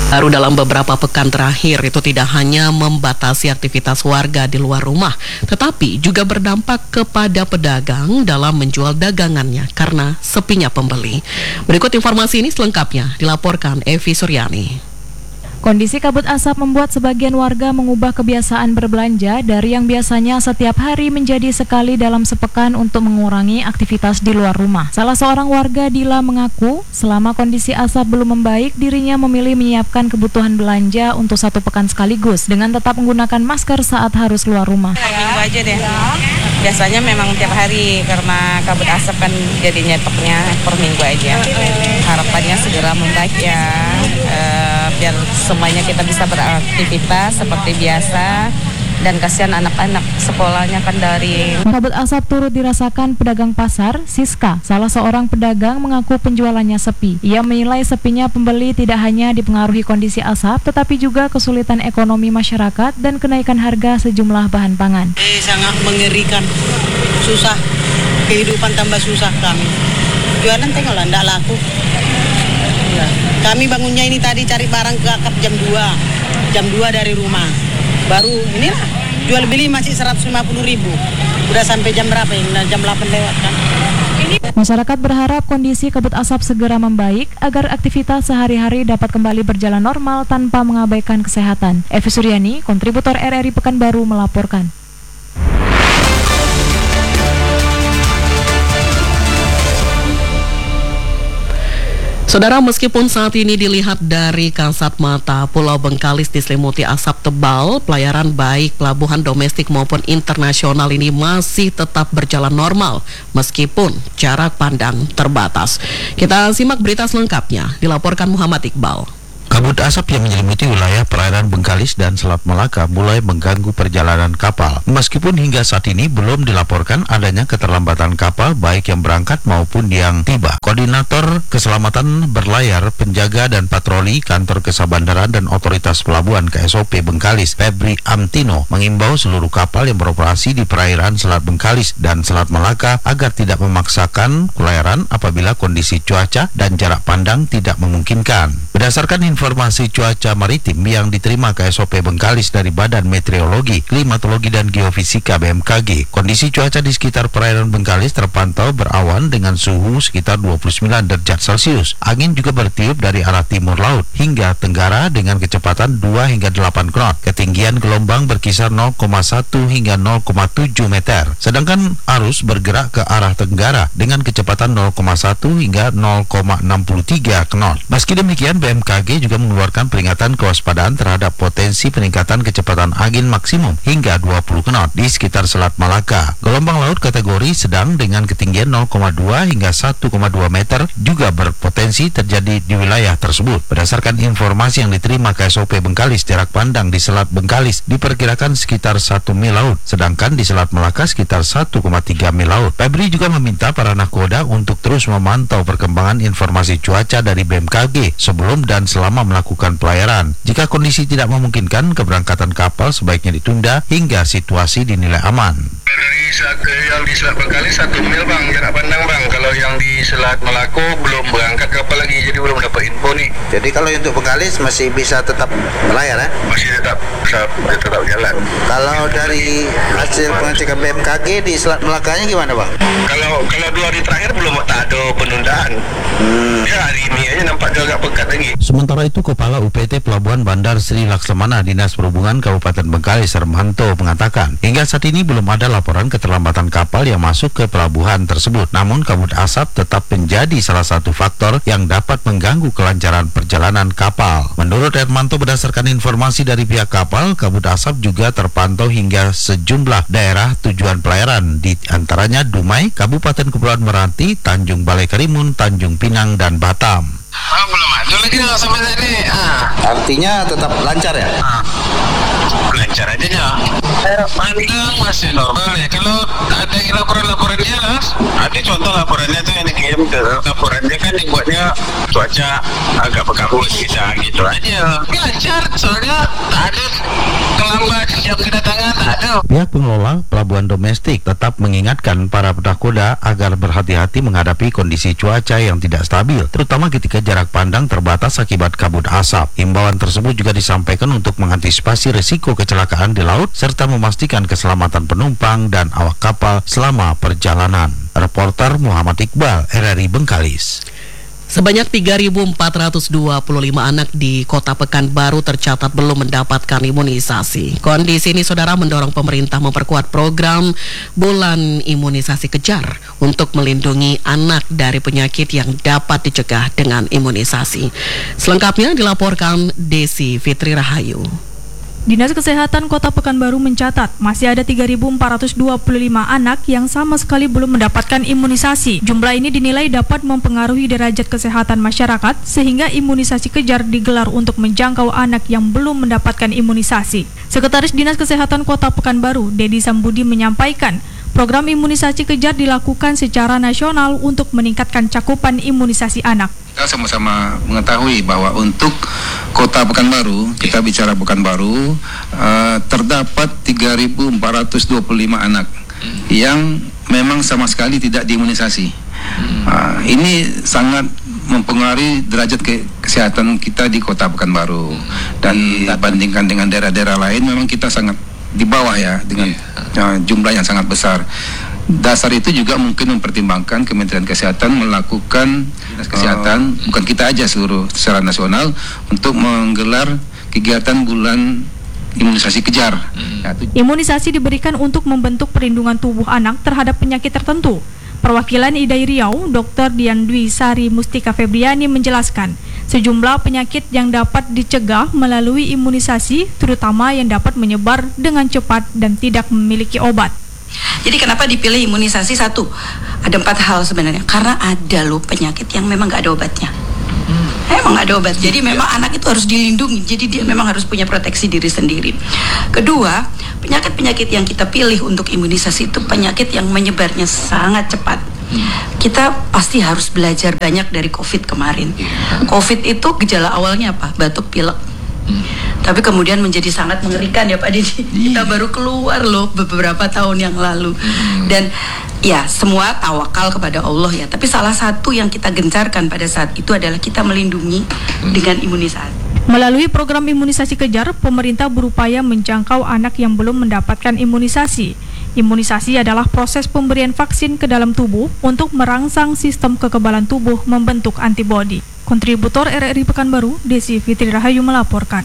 Baru dalam beberapa pekan terakhir itu tidak hanya membatasi aktivitas warga di luar rumah, tetapi juga berdampak kepada pedagang dalam menjual dagangannya karena sepinya pembeli. Berikut informasi ini selengkapnya dilaporkan Evi Suryani. Kondisi kabut asap membuat sebagian warga mengubah kebiasaan berbelanja dari yang biasanya setiap hari menjadi sekali dalam sepekan untuk mengurangi aktivitas di luar rumah. Salah seorang warga, Dila, mengaku selama kondisi asap belum membaik, dirinya memilih menyiapkan kebutuhan belanja untuk 1 pekan sekaligus dengan tetap menggunakan masker saat harus keluar rumah. Minggu aja deh. Biasanya memang tiap hari karena kabut asap kan jadi nyetoknya per minggu aja. Harapannya segera membaik ya. Biar semuanya kita bisa beraktivitas seperti biasa dan kasihan anak-anak sekolahnya kan dari. Kabut asap turut dirasakan pedagang pasar. Siska, salah seorang pedagang, mengaku penjualannya sepi. Ia menilai sepinya pembeli tidak hanya dipengaruhi kondisi asap, tetapi juga kesulitan ekonomi masyarakat dan kenaikan harga sejumlah bahan pangan. Sangat mengerikan, susah, kehidupan tambah susah kami. Jualan tengoklah, tidak laku. Kami bangunnya ini tadi cari barang ke akap jam 2 dari rumah. Baru inilah jual beli masih 150.000. Udah sampai jam berapa ini? Jam 8 lewat kan. Masyarakat berharap kondisi kabut asap segera membaik agar aktivitas sehari-hari dapat kembali berjalan normal tanpa mengabaikan kesehatan. Evi Suryani, kontributor RRI Pekanbaru, melaporkan. Saudara, meskipun saat ini dilihat dari kasat mata Pulau Bengkalis diselimuti asap tebal, pelayaran baik pelabuhan domestik maupun internasional ini masih tetap berjalan normal meskipun jarak pandang terbatas. Kita simak berita selengkapnya, dilaporkan Muhammad Iqbal. Kabut asap yang menyelimuti wilayah perairan Bengkalis dan Selat Melaka mulai mengganggu perjalanan kapal. Meskipun hingga saat ini belum dilaporkan adanya keterlambatan kapal baik yang berangkat maupun yang tiba. Koordinator Keselamatan Berlayar, Penjaga dan Patroli Kantor Kesabandaran dan Otoritas Pelabuhan KSOP Bengkalis, Febri Amtino, mengimbau seluruh kapal yang beroperasi di perairan Selat Bengkalis dan Selat Melaka agar tidak memaksakan pelayaran apabila kondisi cuaca dan jarak pandang tidak memungkinkan. Berdasarkan informasi cuaca maritim yang diterima KSOP Bengkalis dari Badan Meteorologi, Klimatologi dan Geofisika BMKG, kondisi cuaca di sekitar perairan Bengkalis terpantau berawan dengan suhu sekitar 29 derajat Celcius. Angin juga bertiup dari arah timur laut hingga tenggara dengan kecepatan 2 hingga 8 knot. Ketinggian gelombang berkisar 0,1 hingga 0,7 meter. Sedangkan arus bergerak ke arah tenggara dengan kecepatan 0,1 hingga 0,63 knot. Meski demikian, BMKG juga mengeluarkan peringatan kewaspadaan terhadap potensi peningkatan kecepatan angin maksimum hingga 20 knot di sekitar Selat Malaka. Gelombang laut kategori sedang dengan ketinggian 0,2 hingga 1,2 meter juga berpotensi terjadi di wilayah tersebut. Berdasarkan informasi yang diterima KSOP Bengkalis, jarak pandang di Selat Bengkalis diperkirakan sekitar 1 mil laut, sedangkan di Selat Malaka sekitar 1,3 mil laut. Febri juga meminta para nakoda untuk terus memantau perkembangan informasi cuaca dari BMKG sebelum dan selama melakukan pelayaran. Jika kondisi tidak memungkinkan, keberangkatan kapal sebaiknya ditunda hingga situasi dinilai aman. Yang di Selat Bengkalis 1 mil bang, jarak pandang bang. Kalau yang di Selat Melaka belum berangkat kapal lagi, jadi belum dapat info nih. Jadi kalau untuk Bengkalis masih bisa tetap melayar ya? Masih tetap jalan. Kalau dari hasil pengecekan BMKG di Selat Melakanya gimana bang? Kalau 2 hari terakhir belum tak ada penundaan. Ya hari ini aja nampak agak pekat lagi. Sementara itu, Kepala UPT Pelabuhan Bandar Sri Laksamana Dinas Perhubungan Kabupaten Bengkalis, Hermanto, mengatakan hingga saat ini belum ada laporan keterlambatan kapal yang masuk ke pelabuhan tersebut. Namun kabut asap tetap menjadi salah satu faktor yang dapat mengganggu kelancaran perjalanan kapal. Menurut Hermanto, berdasarkan informasi dari pihak kapal, kabut asap juga terpantau hingga sejumlah daerah tujuan pelayaran, di antaranya Dumai, Kabupaten Kepulauan Meranti, Tanjung Balai Karimun, Tanjung Pinang, dan Batam. Belum ada lagi sampai tadi. Artinya tetap lancar ya? Lancar aja ya. Pandang masih normal ya. Kalau ada laporan-laporannya lah, ada contoh laporannya tuh yang dikirim ke laporannya kan dibuatnya cuaca agak berkabut gitu aja. Lancar, soalnya tak ada terlambat jam kedatangan, tak ada. Ayo. Pihak pengelola pelabuhan domestik tetap mengingatkan para penakoda agar berhati-hati menghadapi kondisi cuaca yang tidak stabil, terutama ketika jarak pandang terbatas akibat kabut asap. Himbauan tersebut juga disampaikan untuk mengantisipasi risiko kecelakaan di laut serta memastikan keselamatan penumpang dan awak kapal selama perjalanan. Reporter Muhammad Iqbal, RRI Bengkalis. Sebanyak 3.425 anak di Kota Pekanbaru tercatat belum mendapatkan imunisasi. Kondisi ini, saudara, mendorong pemerintah memperkuat program Bulan Imunisasi Kejar untuk melindungi anak dari penyakit yang dapat dicegah dengan imunisasi. Selengkapnya dilaporkan Desi Fitri Rahayu. Dinas Kesehatan Kota Pekanbaru mencatat masih ada 3.425 anak yang sama sekali belum mendapatkan imunisasi. Jumlah ini dinilai dapat mempengaruhi derajat kesehatan masyarakat sehingga imunisasi kejar digelar untuk menjangkau anak yang belum mendapatkan imunisasi. Sekretaris Dinas Kesehatan Kota Pekanbaru, Dedi Sambudi, menyampaikan program imunisasi kejar dilakukan secara nasional untuk meningkatkan cakupan imunisasi anak. Kita sama-sama mengetahui bahwa untuk Kota Pekanbaru, kita bicara Pekanbaru, terdapat 3.425 anak yang memang sama sekali tidak diimunisasi. Ini sangat mempengaruhi derajat kesehatan kita di Kota Pekanbaru, dan dibandingkan dengan daerah-daerah lain memang kita sangat di bawah ya, dengan jumlah yang sangat besar. Dasar itu juga mungkin mempertimbangkan Kementerian Kesehatan melakukan kesehatan, bukan kita aja, seluruh secara nasional, untuk menggelar kegiatan bulan imunisasi kejar. Imunisasi diberikan untuk membentuk perlindungan tubuh anak terhadap penyakit tertentu. Perwakilan IDAI Riau, Dr. Dian Dwi Sari Mustika Febriani menjelaskan, sejumlah penyakit yang dapat dicegah melalui imunisasi, terutama yang dapat menyebar dengan cepat dan tidak memiliki obat. Jadi kenapa dipilih imunisasi? Satu, ada 4 hal sebenarnya. Karena ada loh penyakit yang memang nggak ada obatnya. Memang nggak ada obat. Jadi memang anak itu harus dilindungi. Jadi dia memang harus punya proteksi diri sendiri. Kedua, penyakit-penyakit yang kita pilih untuk imunisasi itu penyakit yang menyebarnya sangat cepat. Kita pasti harus belajar banyak dari COVID kemarin. COVID itu gejala awalnya apa? Batuk, pilek. Tapi kemudian menjadi sangat mengerikan ya Pak Didi. Kita baru keluar loh beberapa tahun yang lalu. Dan ya, semua tawakal kepada Allah ya. Tapi salah satu yang kita gencarkan pada saat itu adalah kita melindungi dengan imunisasi. Melalui program imunisasi kejar, pemerintah berupaya menjangkau anak yang belum mendapatkan imunisasi. Imunisasi adalah proses pemberian vaksin ke dalam tubuh untuk merangsang sistem kekebalan tubuh membentuk antibodi. Kontributor RRI Pekanbaru, Desi Fitri Rahayu melaporkan.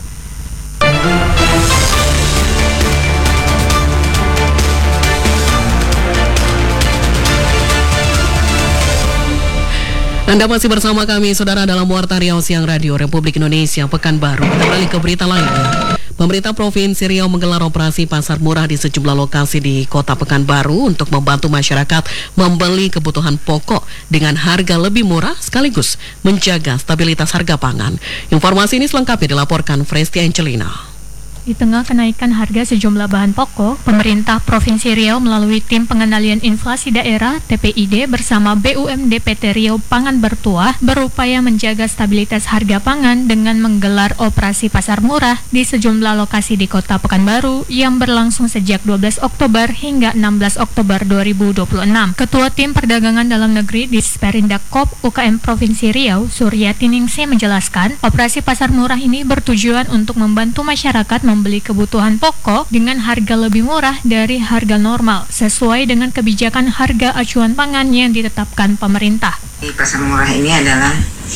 Anda masih bersama kami, saudara, dalam Warta Riau Siang Radio Republik Indonesia Pekanbaru. Kita beralih ke berita lainnya. Pemerintah Provinsi Riau menggelar operasi pasar murah di sejumlah lokasi di Kota Pekanbaru untuk membantu masyarakat membeli kebutuhan pokok dengan harga lebih murah sekaligus menjaga stabilitas harga pangan. Informasi ini selengkapnya dilaporkan Fresti Angelina. Di tengah kenaikan harga sejumlah bahan pokok, pemerintah Provinsi Riau melalui Tim Pengendalian Inflasi Daerah (TPID) bersama BUMD PT Riau Pangan Bertuah berupaya menjaga stabilitas harga pangan dengan menggelar operasi pasar murah di sejumlah lokasi di Kota Pekanbaru yang berlangsung sejak 12 Oktober hingga 16 Oktober 2026. Ketua Tim Perdagangan Dalam Negeri Disperindak KOP UKM Provinsi Riau, Suryati Ningsih, menjelaskan, operasi pasar murah ini bertujuan untuk membantu masyarakat membeli kebutuhan pokok dengan harga lebih murah dari harga normal sesuai dengan kebijakan harga acuan pangan yang ditetapkan pemerintah. Pasar murah ini adalah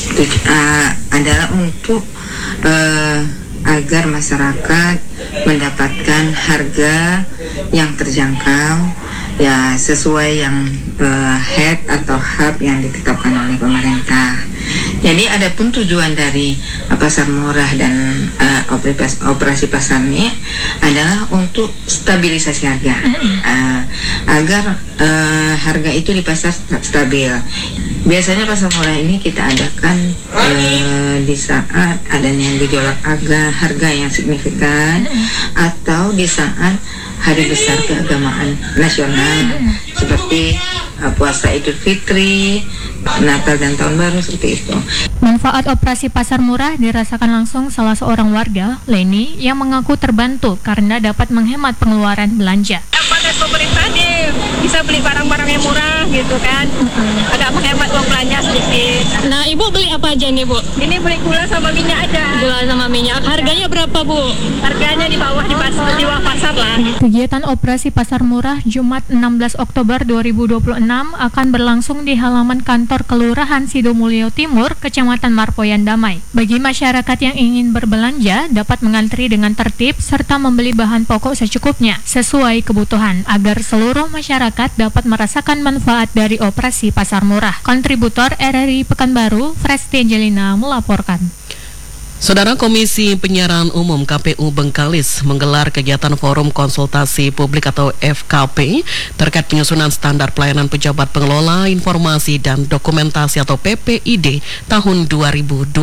untuk agar masyarakat mendapatkan harga yang terjangkau ya sesuai yang head atau hub yang ditetapkan oleh pemerintah. Jadi ada pun tujuan dari pasar murah dan operasi pasar ini adalah untuk stabilisasi harga, agar harga itu di pasar stabil. Biasanya pasar murah ini kita adakan di saat adanya gejolak harga yang signifikan atau di saat hari besar keagamaan nasional seperti puasa Idul Fitri Natal dan Tahun Baru seperti itu. Manfaat operasi pasar murah dirasakan langsung salah seorang warga, Leni, yang mengaku terbantu karena dapat menghemat pengeluaran belanja. Pada pemerintah bisa beli barang-barang yang murah gitu kan, agak menghemat uang belanja sedikit. Nah, Ibu beli apa aja nih, Bu? Ini beli gula sama minyak aja. Gula sama minyak. Harganya berapa, Bu? Harganya di bawah pasar lah. Kegiatan operasi pasar murah Jumat 16 Oktober 2026 akan berlangsung di halaman kantor Kelurahan Sidomulyo Timur, Kecamatan Marpoyan Damai. Bagi masyarakat yang ingin berbelanja dapat mengantri dengan tertib serta membeli bahan pokok secukupnya sesuai kebutuhan agar seluruh masyarakat dapat merasakan manfaat dari operasi pasar murah. Kontributor RRI Pekanbaru, Fresti Angelina melaporkan. Saudara, Komisi Penyiaran Umum KPU Bengkalis menggelar kegiatan Forum Konsultasi Publik atau FKP terkait penyusunan standar pelayanan pejabat pengelola informasi dan dokumentasi atau PPID tahun 2026.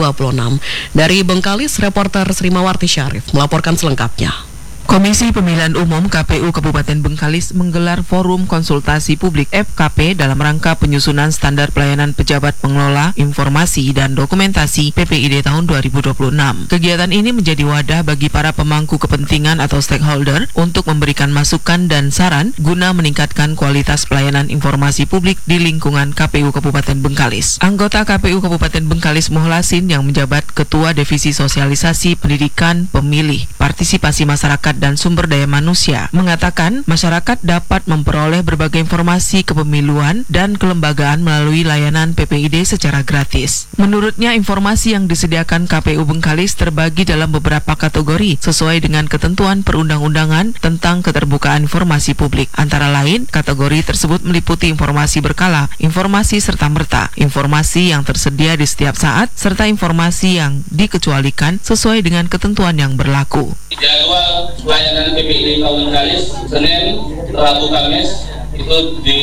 Dari Bengkalis, reporter Srimawarti Syarif melaporkan selengkapnya. Komisi Pemilihan Umum KPU Kabupaten Bengkalis menggelar Forum Konsultasi Publik FKP dalam rangka penyusunan standar pelayanan pejabat pengelola informasi dan dokumentasi PPID tahun 2026. Kegiatan ini menjadi wadah bagi para pemangku kepentingan atau stakeholder untuk memberikan masukan dan saran guna meningkatkan kualitas pelayanan informasi publik di lingkungan KPU Kabupaten Bengkalis. Anggota KPU Kabupaten Bengkalis Muhlasin yang menjabat Ketua Divisi Sosialisasi Pendidikan Pemilih, Partisipasi Masyarakat dan Sumber Daya Manusia mengatakan masyarakat dapat memperoleh berbagai informasi kepemiluan dan kelembagaan melalui layanan PPID secara gratis. Menurutnya, informasi yang disediakan KPU Bengkalis terbagi dalam beberapa kategori sesuai dengan ketentuan perundang-undangan tentang keterbukaan informasi publik. Antara lain, kategori tersebut meliputi informasi berkala, informasi serta-merta, informasi yang tersedia di setiap saat, serta informasi yang dikecualikan sesuai dengan ketentuan yang berlaku. Jadwal pelayanan PPID Bengkalis Senin, Rabu, Kamis itu di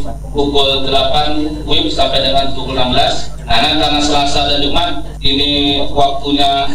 pukul 8 WIB sampai dengan pukul 16. Nah, karena Selasa dan Jumat ini waktunya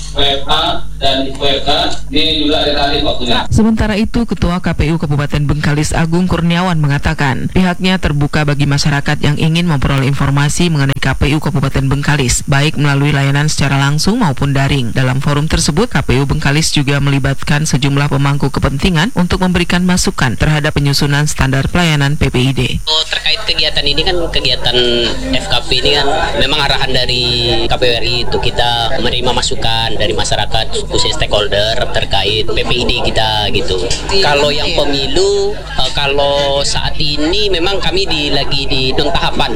WFA dan WFK, ini juga relatif waktunya. Sementara itu, Ketua KPU Kabupaten Bengkalis Agung Kurniawan mengatakan pihaknya terbuka bagi masyarakat yang ingin memperoleh informasi mengenai KPU Kabupaten Bengkalis, baik melalui layanan secara langsung maupun daring. Dalam forum tersebut, KPU Bengkalis juga melibatkan sejumlah pemangku kepentingan untuk memberikan masukan terhadap penyusunan standar pelayanan PPID. Terkait kegiatan ini kan, kegiatan FKP ini kan memang arahan dari KPU RI itu kita menerima masukan dari masyarakat khususnya stakeholder terkait PPID kita gitu. Kalau yang pemilu, kalau saat ini memang kami lagi di non tahapan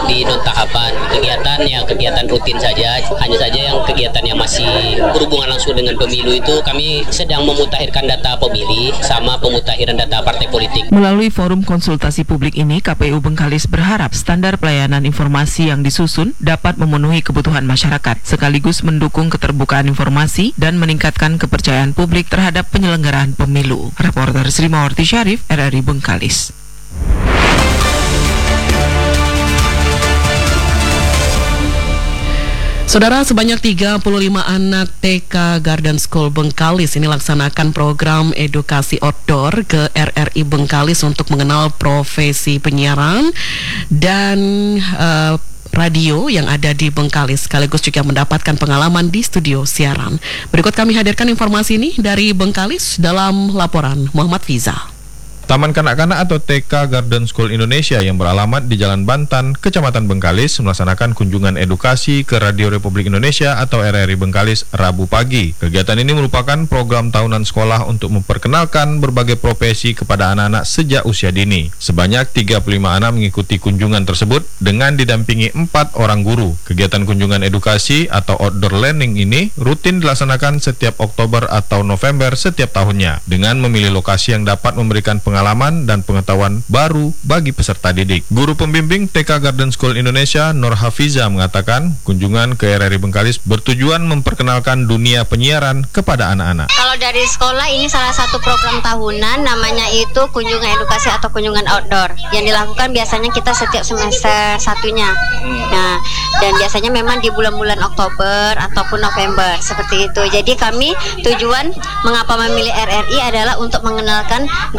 kegiatan, ya kegiatan rutin saja. Hanya saja yang kegiatan yang masih berhubungan langsung dengan pemilu itu kami sedang memutakhirkan data pemilih sama pemutakhiran data partai politik. Melalui forum konsultasi publik ini, KPU Bengkalis berharap standar pelayanan informasi yang disusun dapat memenuhi kebutuhan masyarakat sekaligus mendukung keterbukaan informasi dan meningkatkan kepercayaan publik terhadap penyelenggaraan pemilu. Reporter Srimawarti Syarif, RRI Bengkalis. Saudara, sebanyak 35 anak TK Garden School Bengkalis ini laksanakan program edukasi outdoor ke RRI Bengkalis untuk mengenal profesi penyiaran dan radio yang ada di Bengkalis, sekaligus juga mendapatkan pengalaman di studio siaran. Berikut kami hadirkan informasi ini dari Bengkalis dalam laporan Muhammad Fiza. Taman Kanak-Kanak atau TK Garden School Indonesia yang beralamat di Jalan Bantan, Kecamatan Bengkalis melaksanakan kunjungan edukasi ke Radio Republik Indonesia atau RRI Bengkalis Rabu pagi. Kegiatan ini merupakan program tahunan sekolah untuk memperkenalkan berbagai profesi kepada anak-anak sejak usia dini. Sebanyak 35 anak mengikuti kunjungan tersebut dengan didampingi 4 orang guru. Kegiatan kunjungan edukasi atau outdoor learning ini rutin dilaksanakan setiap Oktober atau November setiap tahunnya dengan memilih lokasi yang dapat memberikan pengalaman dan pengetahuan baru bagi peserta didik. Guru pembimbing TK Garden School Indonesia, Nur Hafiza, mengatakan kunjungan ke RRI Bengkalis bertujuan memperkenalkan dunia penyiaran kepada anak-anak. Kalau dari sekolah ini salah satu program tahunan, namanya itu kunjungan edukasi atau kunjungan outdoor yang dilakukan biasanya kita setiap semester satunya. Nah, dan biasanya memang di bulan-bulan Oktober ataupun November seperti itu. Jadi kami tujuan mengapa memilih RRI adalah untuk mengenalkan dengan anak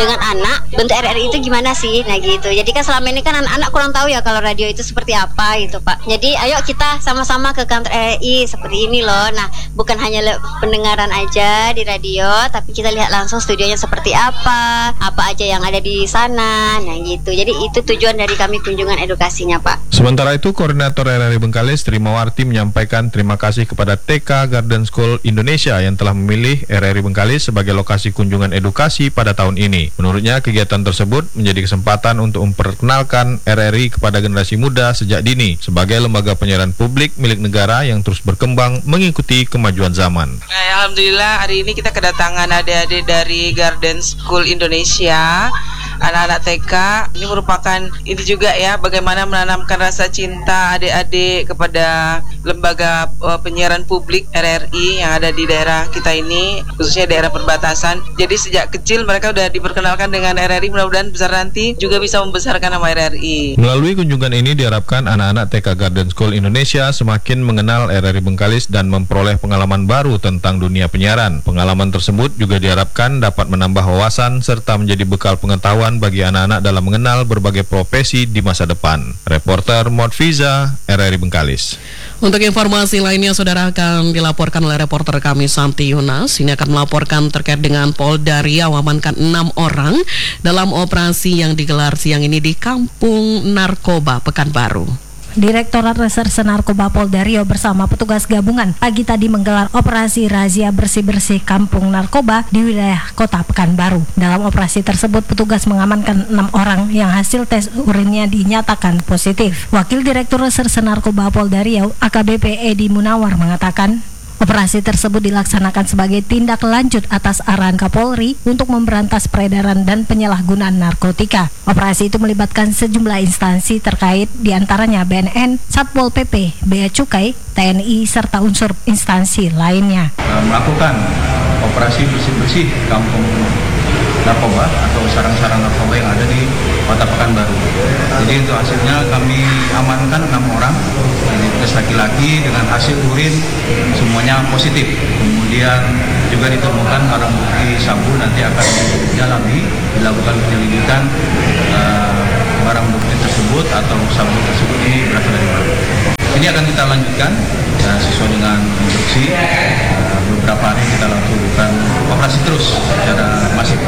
Nak, bentuk RRI itu gimana sih? Nah gitu. Jadi kan selama ini kan anak-anak kurang tahu ya kalau radio itu seperti apa gitu Pak. Jadi ayo kita sama-sama ke kantor RRI seperti ini loh. Nah bukan hanya pendengaran aja di radio, tapi kita lihat langsung studionya seperti apa aja yang ada di sana. Nah gitu. Jadi itu tujuan dari kami kunjungan edukasinya Pak. Sementara itu, Koordinator RRI Bengkalis Trimawarti menyampaikan terima kasih kepada TK Garden School Indonesia yang telah memilih RRI Bengkalis sebagai lokasi kunjungan edukasi pada tahun ini. Menurutnya, kegiatan tersebut menjadi kesempatan untuk memperkenalkan RRI kepada generasi muda sejak dini sebagai lembaga penyiaran publik milik negara yang terus berkembang mengikuti kemajuan zaman. Alhamdulillah hari ini kita kedatangan adik-adik dari Garden School Indonesia, anak-anak TK. Ini merupakan itu juga ya, bagaimana menanamkan rasa cinta adik-adik kepada lembaga penyiaran publik RRI yang ada di daerah kita ini, khususnya daerah perbatasan. Jadi sejak kecil mereka sudah diperkenalkan dengan RRI, mudah-mudahan besar nanti juga bisa membesarkan nama RRI. Melalui kunjungan ini diharapkan anak-anak TK Garden School Indonesia semakin mengenal RRI Bengkalis dan memperoleh pengalaman baru tentang dunia penyiaran. Pengalaman tersebut juga diharapkan dapat menambah wawasan serta menjadi bekal pengetahuan bagi anak-anak dalam mengenal berbagai profesi di masa depan. Reporter Modfiza, RRI Bengkalis. Untuk informasi lainnya, saudara, akan dilaporkan oleh reporter kami Santi Yunas. Ini akan melaporkan terkait dengan Polda Riau mengamankan 6 orang dalam operasi yang digelar siang ini di Kampung Narkoba, Pekanbaru. Direktorat Reserse Narkoba Polda Riau bersama petugas gabungan pagi tadi menggelar operasi razia bersih-bersih kampung narkoba di wilayah Kota Pekanbaru. Dalam operasi tersebut, petugas mengamankan 6 orang yang hasil tes urinnya dinyatakan positif. Wakil Direktur Reserse Narkoba Polda Riau, AKBP Edi Munawar, mengatakan operasi tersebut dilaksanakan sebagai tindak lanjut atas arahan Kapolri untuk memberantas peredaran dan penyalahgunaan narkotika. Operasi itu melibatkan sejumlah instansi terkait, diantaranya BNN, Satpol PP, Bea Cukai, TNI, serta unsur instansi lainnya. Melakukan operasi bersih-bersih kampung narkoba atau sarang-sarang narkoba yang ada di Kota Pekanbaru. Jadi untuk hasilnya kami amankan 6 orang, ini tes laki-laki dengan hasil urin semuanya positif. Kemudian juga ditemukan barang bukti sabu, nanti akan didalami, dilakukan penyelidikan barang bukti tersebut atau sabu tersebut ini berasal dari mana. Ini akan kita lanjutkan sesuai dengan instruksi. Beberapa hari kita lakukan operasi terus secara masif.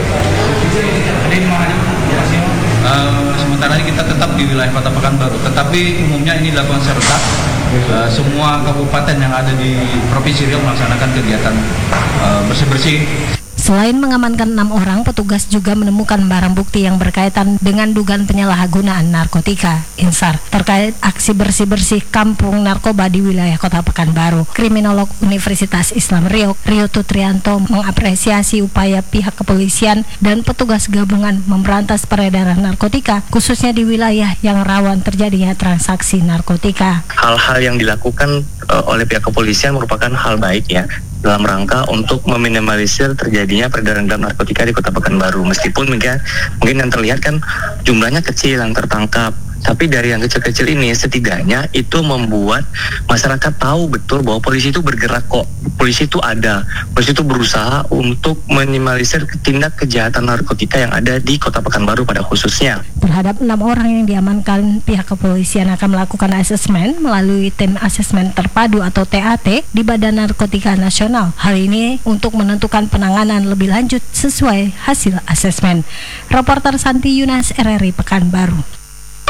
Sementara ini kita tetap di wilayah Kota Pekanbaru, tetapi umumnya ini dilakukan serentak. Semua kabupaten yang ada di Provinsi Riau melaksanakan kegiatan bersih-bersih. Selain mengamankan 6 orang, petugas juga menemukan barang bukti yang berkaitan dengan dugaan penyalahgunaan narkotika (INSAR) terkait aksi bersih-bersih kampung narkoba di wilayah Kota Pekanbaru. Kriminolog Universitas Islam Riau, Rio Tutrianto, mengapresiasi upaya pihak kepolisian dan petugas gabungan memberantas peredaran narkotika, khususnya di wilayah yang rawan terjadinya transaksi narkotika. Hal-hal yang dilakukan oleh pihak kepolisian merupakan hal baik ya, dalam rangka untuk meminimalisir terjadinya peredaran dalam narkotika di Kota Pekanbaru. Meskipun mungkin yang terlihat kan jumlahnya kecil yang tertangkap, tapi dari yang kecil-kecil ini setidaknya itu membuat masyarakat tahu betul bahwa polisi itu bergerak kok, polisi itu ada, polisi itu berusaha untuk minimalisir tindak kejahatan narkotika yang ada di Kota Pekanbaru pada khususnya. Terhadap 6 orang yang diamankan, pihak kepolisian akan melakukan asesmen melalui tim asesmen terpadu atau TAT di Badan Narkotika Nasional. Hal ini untuk menentukan penanganan lebih lanjut sesuai hasil asesmen. Reporter Santi Yunas, RRI Pekanbaru.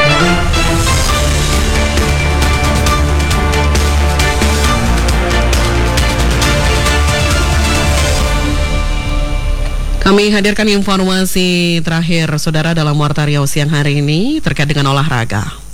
Kami hadirkan informasi terakhir, saudara, dalam Warta Riau siang hari ini terkait dengan olahraga.